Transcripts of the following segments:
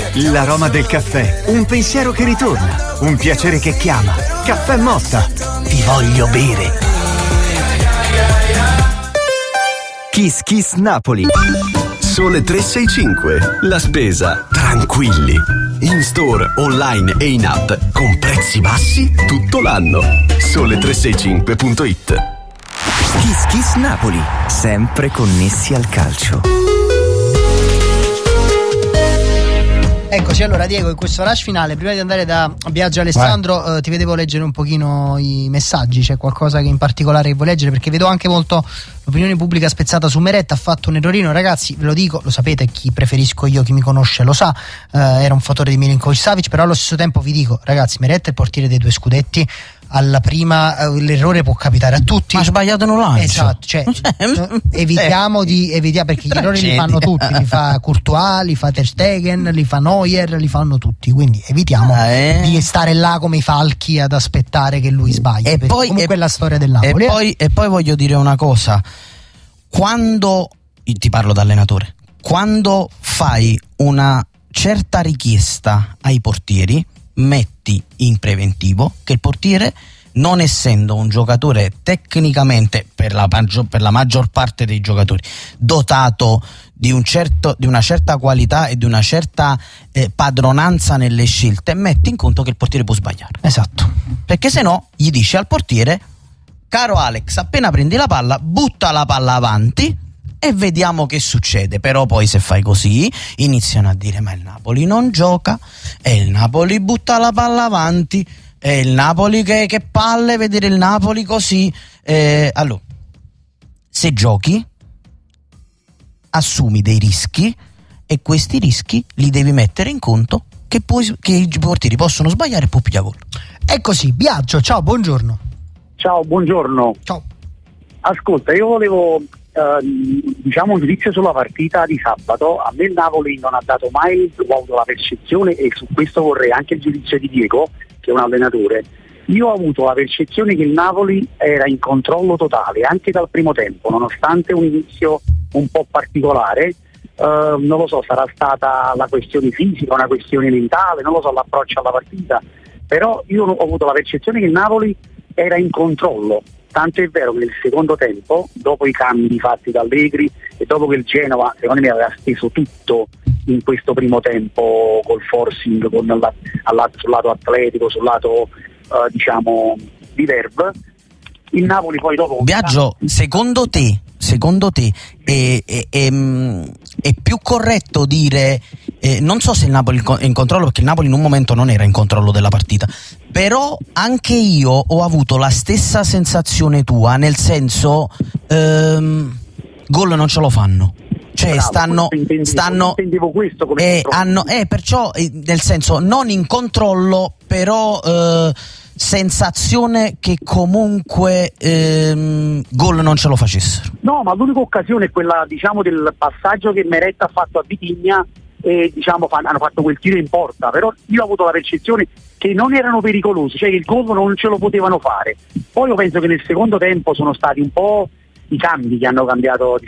L'aroma del caffè, un pensiero che ritorna, un piacere che chiama. Caffè Motta. Ti voglio bere. Kiss Kiss Napoli. Sole 365. La spesa tranquilli. In store, online e in app con prezzi bassi tutto l'anno. Sole365.it. Kiss Kiss Napoli. Sempre connessi al calcio. Eccoci, allora Diego, in questo rush finale, prima di andare da Biagio Alessandro, ti vedevo leggere un pochino i messaggi. C'è qualcosa che in particolare che vuoi leggere? Perché vedo anche molto l'opinione pubblica spezzata su Meret. Ha fatto un errorino, ragazzi, ve lo dico, lo sapete, chi preferisco io, chi mi conosce lo sa, era un fattore di Milinkovic-Savic, però allo stesso tempo vi dico, ragazzi, Meret è il portiere dei 2 scudetti. Alla prima l'errore può capitare a tutti, ma ha sbagliato un lancio, esatto, cioè, evitiamo perché gli errori li fanno tutti, li fa Courtois, li fa Ter Stegen, li fa Neuer, li fanno tutti, quindi evitiamo di stare là come i falchi ad aspettare che lui sbagli, e poi comunque è la storia del Napoli. E poi voglio dire una cosa, quando ti parlo da allenatore, quando fai una certa richiesta ai portieri, metti in preventivo che il portiere, non essendo un giocatore tecnicamente, per la maggior parte dei giocatori, dotato di una certa qualità e di una certa padronanza nelle scelte, metti in conto che il portiere può sbagliare. Esatto. Perché se no gli dici al portiere: caro Alex, appena prendi la palla, butta la palla avanti e vediamo che succede. Però poi se fai così iniziano a dire: ma il Napoli non gioca, e il Napoli butta la palla avanti, e il Napoli che palle vedere il Napoli così. Allora, se giochi assumi dei rischi, e questi rischi li devi mettere in conto che i portieri possono sbagliare e può pigliare gol. È così. Biagio, ciao, buongiorno. Ciao, buongiorno. Ciao. Ascolta, io volevo un giudizio sulla partita di sabato. A me il Napoli non ha dato mai, ho avuto la percezione, e su questo vorrei anche il giudizio di Diego, che è un allenatore. Io ho avuto la percezione che il Napoli era in controllo totale anche dal primo tempo, nonostante un inizio un po' particolare. Non lo so, sarà stata la questione fisica, una questione mentale, non lo so, l'approccio alla partita, però io ho avuto la percezione che il Napoli era in controllo. Tanto è vero che nel secondo tempo, dopo i cambi fatti da Allegri e dopo che il Genova, secondo me, aveva steso tutto in questo primo tempo col forcing, sul lato atletico, sul lato di verve, il Napoli poi dopo... Biagio, secondo te è più corretto dire, non so se il Napoli è in controllo, perché il Napoli in un momento non era in controllo della partita, però anche io ho avuto la stessa sensazione tua, nel senso gol non ce lo fanno, cioè bravo, stanno intendevo questo come perciò nel senso non in controllo, però sensazione che comunque gol non ce lo facessero. No, ma l'unica occasione è quella, del passaggio che Meret ha fatto a Vitigna, e hanno fatto quel tiro in porta, però io ho avuto la percezione che non erano pericolosi, cioè che il gol non ce lo potevano fare. Poi io penso che nel secondo tempo sono stati un po' i cambi che hanno cambiato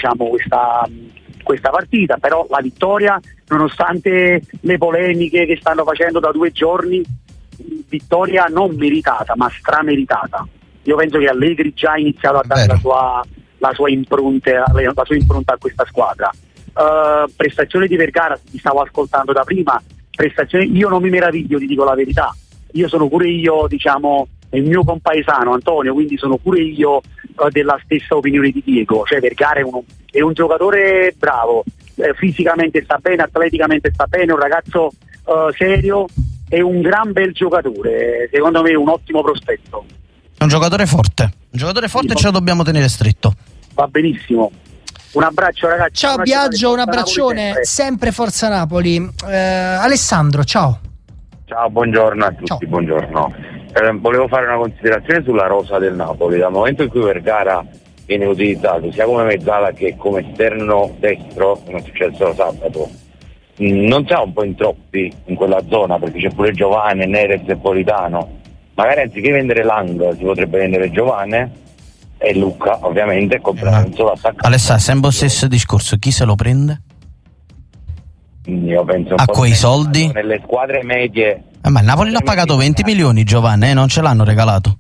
questa partita, però la vittoria, nonostante le polemiche che stanno facendo da 2 giorni, vittoria non meritata ma strameritata. Io penso che Allegri già ha iniziato a dare la sua impronta a questa squadra. Prestazione di Vergara, ti stavo ascoltando da prima, io non mi meraviglio, ti dico la verità, io sono pure io, il mio compaesano Antonio, quindi sono pure io della stessa opinione di Diego, cioè Vergara è un giocatore bravo, fisicamente sta bene, atleticamente sta bene, un ragazzo serio, è un gran bel giocatore, secondo me è un ottimo prospetto. È un giocatore forte, sì, ce lo dobbiamo tenere stretto. Va benissimo. Un abbraccio, ragazzi. Ciao Biagio, un abbraccione, sempre Forza Napoli. Alessandro, ciao. Ciao, buongiorno a tutti. Ciao. Buongiorno. Volevo fare una considerazione sulla rosa del Napoli. Dal momento in cui Vergara viene utilizzato sia come mezzala che come esterno destro, come è successo sabato, non siamo un po' in troppi in quella zona, perché c'è pure Giovane, Neres e Politano. Magari anziché vendere Lang si potrebbe vendere Giovane e Lucca, ovviamente, comprare un solo attaccante. Alessà, sempre lo stesso discorso, chi se lo prende? Quindi io penso a quei soldi nelle squadre medie. Ma il Napoli l'ha pagato 20 milioni, Giovanni, non ce l'hanno regalato.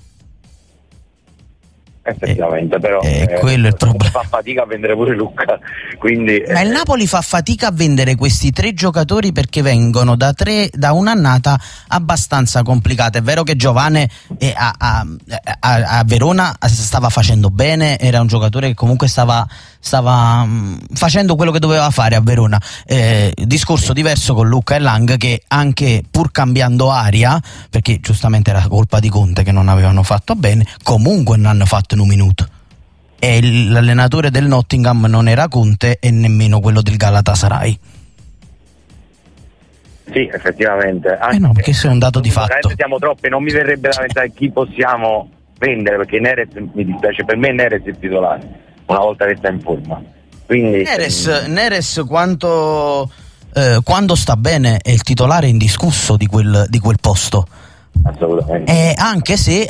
Effettivamente, però quello è il problema. Fa fatica a vendere pure Lucca, quindi ma il Napoli fa fatica a vendere questi 3 giocatori perché vengono da un'annata abbastanza complicata. È vero che Giovane a Verona stava facendo bene, era un giocatore che comunque stava facendo quello che doveva fare a Verona. Discorso diverso con Lucca e Lang, che anche pur cambiando aria, perché giustamente era colpa di Conte che non avevano fatto bene, comunque non hanno fatto in un minuto. E l'allenatore del Nottingham non era Conte e nemmeno quello del Galatasaray. Sì, effettivamente. No, perché questo è un dato di fatto. Siamo troppe, non mi verrebbe da pensare chi possiamo vendere, perché Neres, mi dispiace, per me Neres è il titolare una volta che sta in forma. Quindi Neres quando sta bene è il titolare indiscusso di quel posto. Assolutamente. Anche se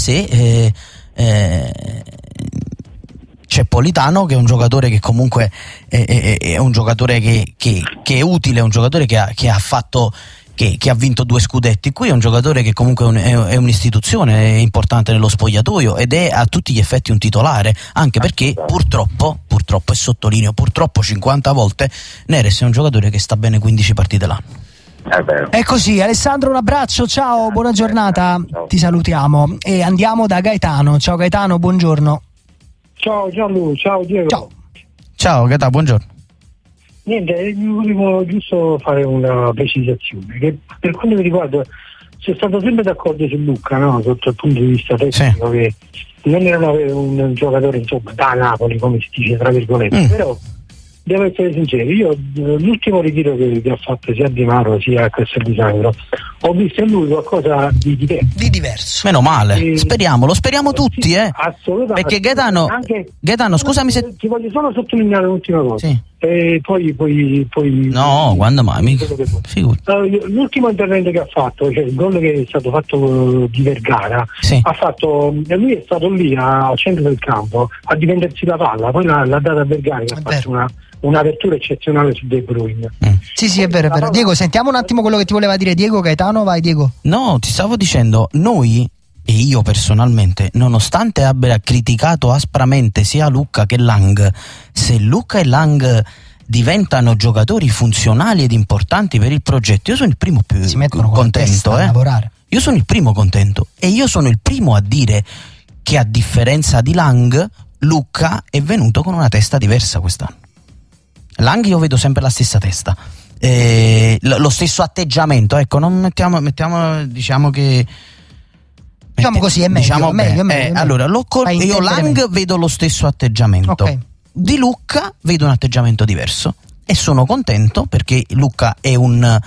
c'è Politano, che è un giocatore che comunque è un giocatore che è utile, è un giocatore che ha fatto, che ha vinto 2 scudetti. Qui è un giocatore che comunque è un'istituzione, è importante nello spogliatoio ed è a tutti gli effetti un titolare, anche perché purtroppo, e sottolineo purtroppo 50 volte, Neres è un giocatore che sta bene 15 partite l'anno. È così. Alessandro, un abbraccio, ciao, buona giornata. Ciao. Ti salutiamo e andiamo da Gaetano. Ciao Gaetano, buongiorno. Ciao Gianlu, ciao Diego. Ciao Gaetano, buongiorno. Niente, volevo giusto fare una precisazione, che per quanto mi riguarda sono stato sempre d'accordo su Lucca, no? Sotto il punto di vista tecnico, che non era un giocatore insomma da Napoli, come si dice tra virgolette, però devo essere sincero, io l'ultimo ritiro che ha fatto sia Di Maro sia a Castelvisangro ho visto in lui qualcosa di diverso. Meno male, lo speriamo tutti, sì, assolutamente. Perché Gaetano, scusami se ti voglio solo sottolineare l'ultima cosa. Sì. E poi no, quando mai? L'ultimo intervento che ha fatto, cioè il gol che è stato fatto di Vergara, ha fatto, lui è stato lì al centro del campo a difendersi la palla, poi l'ha data a Vergara, che ha fatto un'apertura eccezionale su De Bruyne. Sì, è vero, è vero. Diego, sentiamo un attimo quello che ti voleva dire Diego. Gaetano, vai Diego. No, ti stavo dicendo, noi e io personalmente, nonostante abbia criticato aspramente sia Lucca che Lang, se Lucca e Lang diventano giocatori funzionali ed importanti per il progetto, io sono il primo più contento. A lavorare. Io sono il primo contento e io sono il primo a dire che, a differenza di Lang, Lucca è venuto con una testa diversa quest'anno. Lang io vedo sempre la stessa testa, lo stesso atteggiamento, ecco, non mettiamo diciamo così, è meglio. Allora, io Lang vedo lo stesso atteggiamento, okay. Di Lucca vedo un atteggiamento diverso e sono contento perché Lucca è un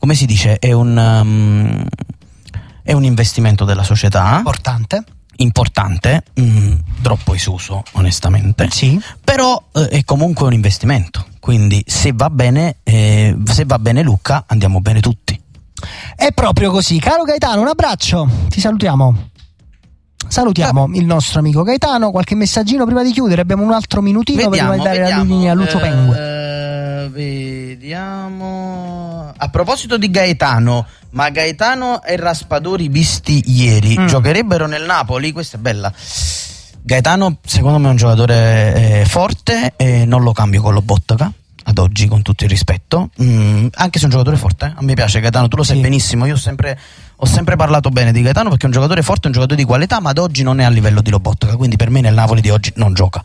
investimento della società importante, troppo esuso onestamente, sì. Però è comunque un investimento, quindi se va bene Lucca, andiamo bene tutti. È proprio così. Caro Gaetano, un abbraccio, ti salutiamo il nostro amico Gaetano. Qualche messaggino prima di chiudere? Abbiamo un altro minutino per mandare la linea a Lucio Pengue. Vediamo. A proposito di Gaetano, ma Gaetano e Raspadori visti ieri giocherebbero nel Napoli? Questa è bella. Gaetano secondo me è un giocatore forte e non lo cambio con Lobotka ad oggi, con tutto il rispetto, anche se è un giocatore forte. A me piace Gaetano, tu lo sai benissimo, io ho sempre parlato bene di Gaetano perché è un giocatore forte, un giocatore di qualità, ma ad oggi non è a livello di Lobotka, quindi per me nel Napoli di oggi non gioca.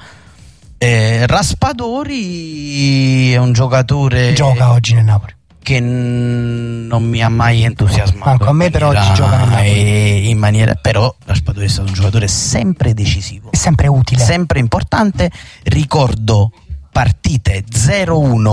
Raspadori è un giocatore, gioca oggi nel Napoli, che non mi ha mai entusiasmato. A me però oggi gioca nel Napoli però Raspadori è stato un giocatore sempre decisivo, è sempre utile, sempre importante. Ricordo partite 0-1,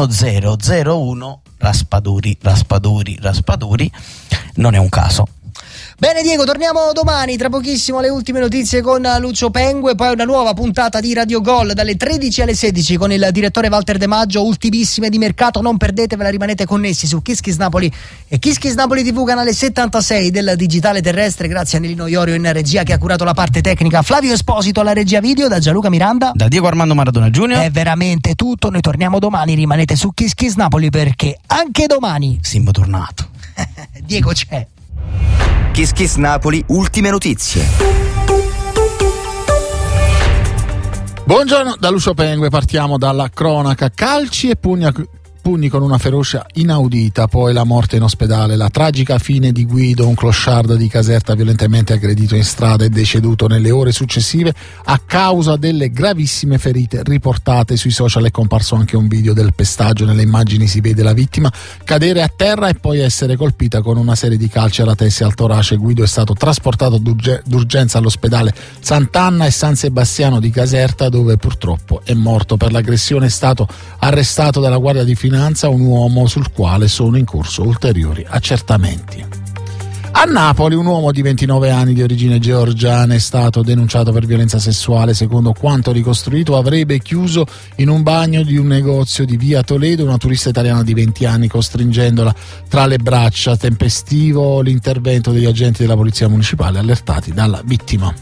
1-0, 0-1, Raspadori, non è un caso. Bene Diego, torniamo domani, tra pochissimo le ultime notizie con Lucio Pengue, poi una nuova puntata di Radio Gol dalle 13 alle 16 con il direttore Walter De Maggio, ultimissime di mercato, non perdetevela, rimanete connessi su Kiss Kiss Napoli e Kiss Kiss Napoli TV canale 76 del digitale terrestre. Grazie a Nelino Iorio in regia che ha curato la parte tecnica, Flavio Esposito alla regia video, da Gianluca Miranda, da Diego Armando Maradona Junior. È veramente tutto, noi torniamo domani, rimanete su Kiss Kiss Napoli perché anche domani siamo tornato. Diego c'è. Kiss Kiss Napoli, ultime notizie. Buongiorno da Lucio Pengue, partiamo dalla cronaca. Calci e pugni con una ferocia inaudita, poi la morte in ospedale, la tragica fine di Guido, un clochard di Caserta violentemente aggredito in strada e deceduto nelle ore successive a causa delle gravissime ferite riportate sui social. È comparso anche un video del pestaggio, nelle immagini si vede la vittima cadere a terra e poi essere colpita con una serie di calci alla testa e al torace. Guido è stato trasportato d'urgenza all'ospedale Sant'Anna e San Sebastiano di Caserta, dove purtroppo è morto. Per l'aggressione è stato arrestato dalla Guardia di Finanza un uomo sul quale sono in corso ulteriori accertamenti. A Napoli un uomo di 29 anni di origine georgiana è stato denunciato per violenza sessuale. Secondo quanto ricostruito avrebbe chiuso in un bagno di un negozio di via Toledo una turista italiana di 20 anni costringendola tra le braccia. Tempestivo l'intervento degli agenti della polizia municipale allertati dalla vittima.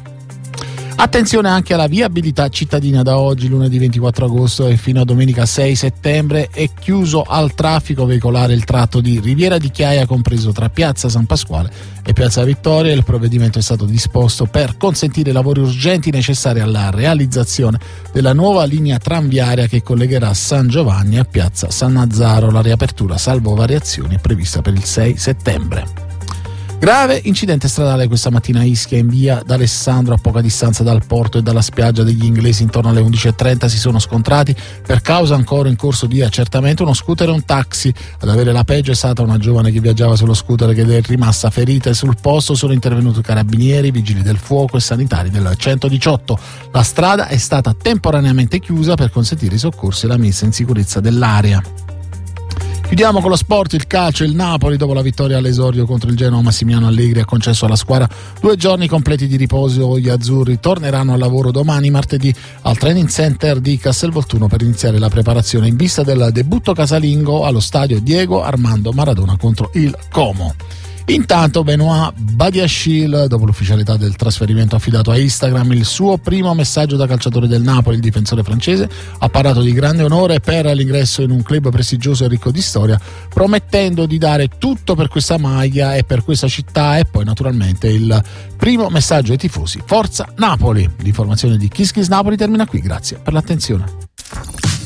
Attenzione anche alla viabilità cittadina. Da oggi, lunedì 24 agosto e fino a domenica 6 settembre, è chiuso al traffico veicolare il tratto di Riviera di Chiaia, compreso tra Piazza San Pasquale e Piazza Vittoria. Il provvedimento è stato disposto per consentire i lavori urgenti necessari alla realizzazione della nuova linea tranviaria che collegherà San Giovanni a Piazza San Nazzaro. La riapertura, salvo variazioni, è prevista per il 6 settembre. Grave incidente stradale questa mattina a Ischia, in via d'Alessandro, a poca distanza dal porto e dalla spiaggia degli Inglesi. Intorno alle 11.30 si sono scontrati, per causa ancora in corso di accertamento, uno scooter e un taxi. Ad avere la peggio è stata una giovane che viaggiava sullo scooter ed è rimasta ferita, e sul posto sono intervenuti carabinieri, vigili del fuoco e sanitari del 118. La strada è stata temporaneamente chiusa per consentire i soccorsi e la messa in sicurezza dell'area. Chiudiamo con lo sport, il calcio. Il Napoli, dopo la vittoria all'esordio contro il Genoa, Massimiliano Allegri ha concesso alla squadra 2 giorni completi di riposo. Gli azzurri torneranno al lavoro domani, martedì, al Training Center di Castelvolturno per iniziare la preparazione in vista del debutto casalingo allo stadio Diego Armando Maradona contro il Como. Intanto Benoît Badiashile, dopo l'ufficialità del trasferimento affidato a Instagram, il suo primo messaggio da calciatore del Napoli. Il difensore francese ha parlato di grande onore per l'ingresso in un club prestigioso e ricco di storia, promettendo di dare tutto per questa maglia e per questa città. E poi naturalmente il primo messaggio ai tifosi: Forza Napoli! L'informazione di Kiss Kiss Napoli termina qui, grazie per l'attenzione.